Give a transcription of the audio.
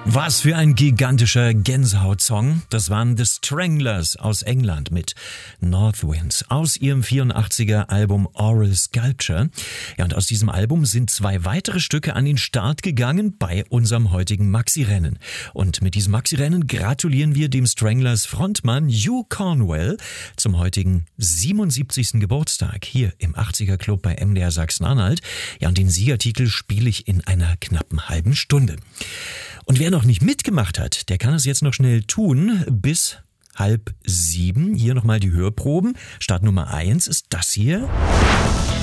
Was für ein gigantischer Gänsehaut-Song. Das waren The Stranglers aus England mit North Winds aus ihrem 84er Album Oral Sculpture. Ja, und aus diesem Album sind 2 weitere Stücke an den Start gegangen bei unserem heutigen Maxi-Rennen. Und mit diesem Maxi-Rennen gratulieren wir dem Stranglers Frontmann Hugh Cornwell zum heutigen 77. Geburtstag hier im 80er Club bei MDR Sachsen-Anhalt. Ja, und den Siegertitel spiele ich in einer knappen halben Stunde. Und wer noch nicht mitgemacht hat, der kann es jetzt noch schnell tun. Bis 6:30. Hier nochmal die Hörproben. Start Nummer 1 ist das hier.